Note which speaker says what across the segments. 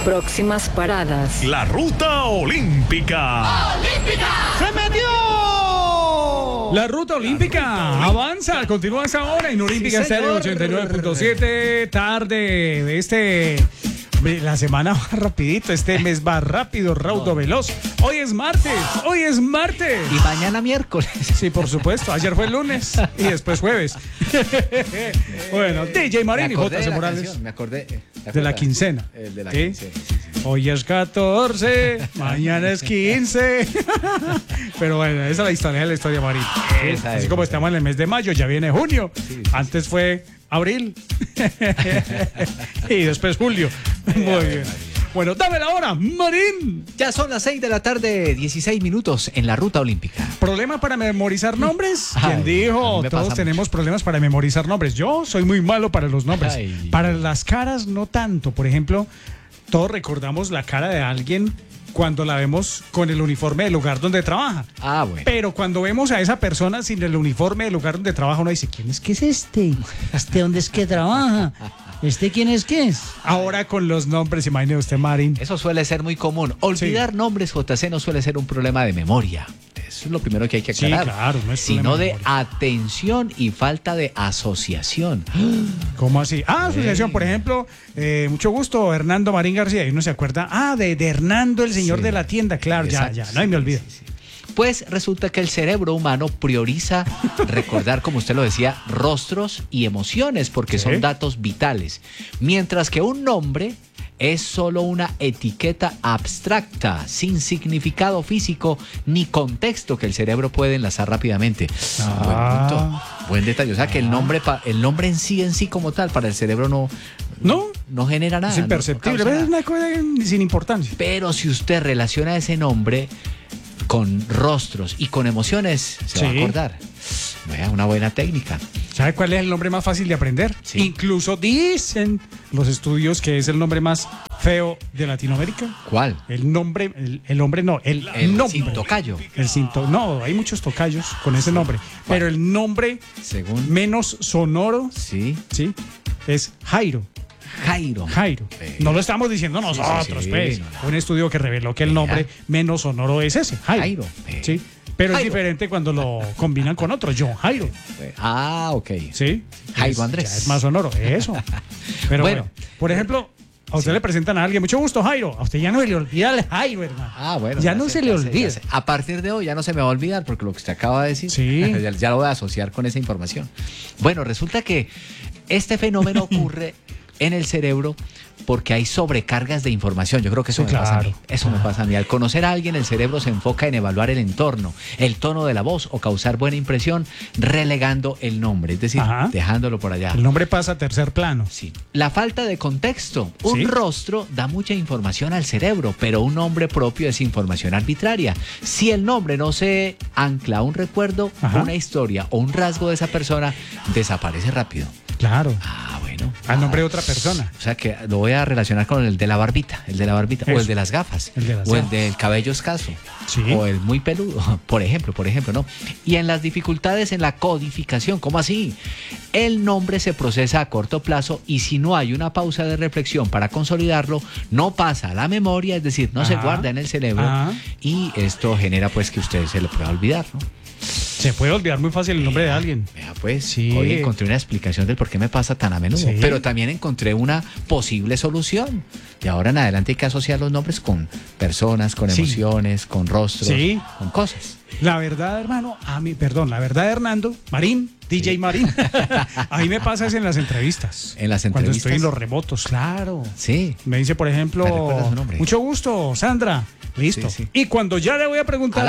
Speaker 1: Próximas paradas.
Speaker 2: La ruta olímpica.
Speaker 3: ¡Se metió!
Speaker 4: La ruta olímpica avanza, continúa hasta ahora en Olímpica Estéreo 89.7. Tarde de la semana va rapidito, este mes va rápido, raudo, veloz. Hoy es martes.
Speaker 3: Y mañana miércoles.
Speaker 4: Sí, por supuesto. Ayer fue el lunes y después jueves. Bueno, DJ Marín y J.C. Morales.
Speaker 3: Me acordé.
Speaker 4: De la quincena.
Speaker 3: El de la
Speaker 4: ¿Sí?
Speaker 3: quincena.
Speaker 4: Hoy es 14, mañana es 15. Pero bueno, esa es la historia, Marín. Así como estamos en el mes de mayo, ya viene junio. Sí. Antes fue abril. Y después julio. Muy bien. Bueno, dame la hora, Marín.
Speaker 3: Ya son las 6 de la tarde, 16 minutos en la ruta olímpica.
Speaker 4: ¿Problema para memorizar nombres? ¿Quién dijo? Todos tenemos problemas para memorizar nombres. Yo soy muy malo para los nombres. Ay. Para las caras, no tanto. Por ejemplo, todos recordamos la cara de alguien cuando la vemos con el uniforme del lugar donde trabaja.
Speaker 3: Ah, bueno.
Speaker 4: Pero cuando vemos a esa persona sin el uniforme del lugar donde trabaja, uno dice, ¿quién es que es este? ¿Este dónde es que trabaja? ¿Este quién es que es? Ahora con los nombres, imagine usted, Marín.
Speaker 3: Eso suele ser muy común. Olvidar nombres, JC, no suele ser un problema de memoria. Eso es lo primero que hay que aclarar.
Speaker 4: Sí, claro, no es
Speaker 3: sino de atención y falta de asociación.
Speaker 4: ¿Cómo así? Asociación, por ejemplo, mucho gusto, Hernando Marín García. Y uno se acuerda, de Hernando, el señor de la tienda. Claro, exacto, ya, no me olvida. Sí.
Speaker 3: Pues resulta que el cerebro humano prioriza recordar, como usted lo decía, rostros y emociones, porque son datos vitales. Mientras que un nombre es solo una etiqueta abstracta, sin significado físico ni contexto que el cerebro puede enlazar rápidamente. Buen punto, buen detalle. O sea que el nombre en sí como tal, para el cerebro no genera nada.
Speaker 4: Es imperceptible, es una cosa sin importancia.
Speaker 3: Pero si usted relaciona ese nombre con rostros y con emociones, se va a acordar. Vea, una buena técnica.
Speaker 4: ¿Sabe cuál es el nombre más fácil de aprender? Sí. Incluso dicen los estudios que es el nombre más feo de Latinoamérica.
Speaker 3: ¿Cuál?
Speaker 4: El nombre, el nombre.
Speaker 3: Sin tocayo.
Speaker 4: No, hay muchos tocayos con ese nombre. ¿Cuál? Pero el nombre menos sonoro, sí, es Jairo. Jairo. No lo estamos diciendo nosotros, pues. No. Un estudio que reveló que el nombre menos sonoro es ese, Jairo. Sí. Pero es diferente cuando lo combinan con otro, John Jairo.
Speaker 3: Ok.
Speaker 4: Sí.
Speaker 3: Jairo Andrés.
Speaker 4: Ya es más sonoro, eso. Pero bueno, por ejemplo, a usted le presentan a alguien, mucho gusto, Jairo. A usted ya no se le olvida el Jairo, hermano.
Speaker 3: Bueno.
Speaker 4: Ya no se le olvida.
Speaker 3: A partir de hoy ya no se me va a olvidar, porque lo que usted acaba de decir, ya lo voy a asociar con esa información. Bueno, resulta que este fenómeno ocurre en el cerebro porque hay sobrecargas de información. Yo creo que eso me pasa a mí. Eso me pasa a mí. Al conocer a alguien, el cerebro se enfoca en evaluar el entorno, el tono de la voz o causar buena impresión, relegando el nombre, es decir, dejándolo por allá.
Speaker 4: El nombre pasa a tercer plano.
Speaker 3: Sí. La falta de contexto. Un rostro da mucha información al cerebro, pero un nombre propio es información arbitraria. Si el nombre no se ancla a un recuerdo, una historia o un rasgo de esa persona, desaparece rápido.
Speaker 4: Claro.
Speaker 3: Bueno.
Speaker 4: Al nombre de otra persona.
Speaker 3: O sea que lo voy a relacionar con el de la barbita, o el de las gafas, o el del cabello escaso, o el muy peludo, por ejemplo, ¿no? Y en las dificultades en la codificación, ¿cómo así? El nombre se procesa a corto plazo y si no hay una pausa de reflexión para consolidarlo, no pasa a la memoria, es decir, no se guarda en el cerebro y esto genera pues que usted se le pueda olvidar, ¿no?
Speaker 4: Se puede olvidar muy fácil el nombre de alguien.
Speaker 3: Pues hoy encontré una explicación del por qué me pasa tan a menudo, pero también encontré una posible solución. De ahora en adelante hay que asociar los nombres con personas, con emociones, con rostros, con cosas.
Speaker 4: La verdad, hermano, la verdad, Hernando, Marín, DJ Marín, a mí me pasa es en las entrevistas.
Speaker 3: En las entrevistas.
Speaker 4: Cuando estoy en los remotos, claro.
Speaker 3: Sí.
Speaker 4: Me dice, por ejemplo, mucho gusto, Sandra. Listo. Sí. Y cuando ya le voy a preguntar.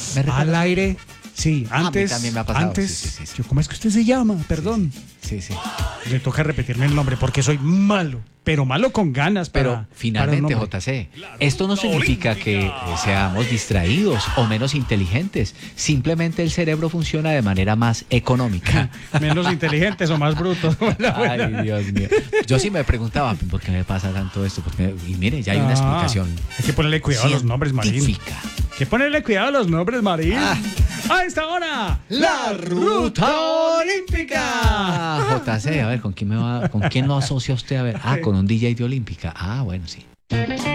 Speaker 4: Al aire. Sí, antes. A mí también me ha pasado. Antes, ¿cómo es que usted se llama? Perdón.
Speaker 3: Sí.
Speaker 4: Le toca repetirme el nombre porque soy malo, pero malo con ganas.
Speaker 3: Pero finalmente, JC, esto no significa que seamos distraídos o menos inteligentes. Simplemente el cerebro funciona de manera más económica.
Speaker 4: Menos inteligentes o más brutos.
Speaker 3: Ay, Dios mío. Yo sí me preguntaba, ¿por qué me pasa tanto esto? Y mire, ya hay una explicación.
Speaker 4: Hay que ponerle cuidado a los nombres, Marín. Hay que ponerle cuidado a los nombres, Marín. A esta hora, la ruta olímpica.
Speaker 3: JC, a ver, ¿con quién lo asocia usted? A ver, con un DJ de Olímpica. Bueno, sí. Chao.